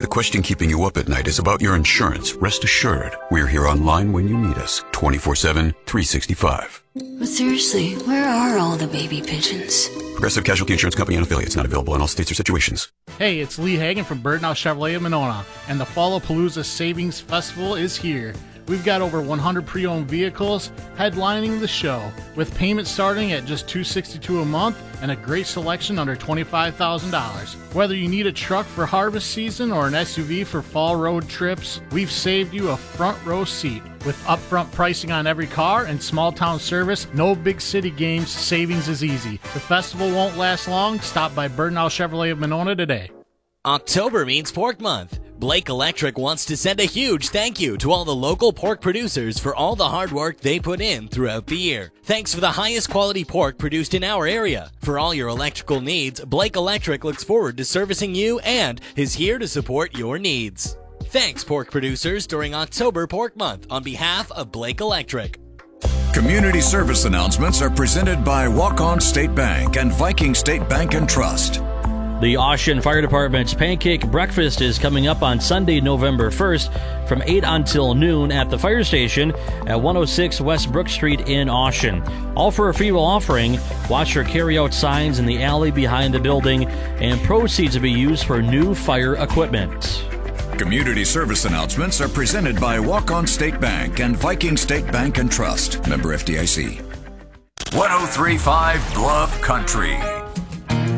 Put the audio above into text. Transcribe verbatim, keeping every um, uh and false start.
question keeping you up at night is about your insurance, rest assured, we're here online when you need us, twenty-four seven, three sixty-five. But seriously, where are all the baby pigeons? Progressive Casualty Insurance Company and affiliates, not available in all states or situations. Hey, it's Lee Hagan from Birdnow Chevrolet of Monona, and the Fallapalooza Savings Festival is here. We've got over one hundred pre-owned vehicles headlining the show, with payments starting at just two hundred sixty-two dollars a month and a great selection under twenty-five thousand dollars. Whether you need a truck for harvest season or an S U V for fall road trips, we've saved you a front row seat. With upfront pricing on every car and small town service, no big city games, savings is easy. The festival won't last long. Stop by Birdnow Chevrolet of Monona today. October means Pork Month. Blake Electric wants to send a huge thank you to all the local pork producers for all the hard work they put in throughout the year. Thanks for the highest quality pork produced in our area. For all your electrical needs, Blake Electric looks forward to servicing you and is here to support your needs. Thanks, pork producers, during October Pork Month on behalf of Blake Electric. Community service announcements are presented by Walk-On State Bank and Viking State Bank and Trust. The Ocean Fire Department's Pancake Breakfast is coming up on Sunday, November first from eight until noon at the fire station at one oh six West Brook Street in Ocean. All for a free will offering. Watch for carry-out signs in the alley behind the building, and proceeds will be used for new fire equipment. Community service announcements are presented by Walk-On State Bank and Viking State Bank and Trust. Member F D I C. one oh three point five Bluff Country.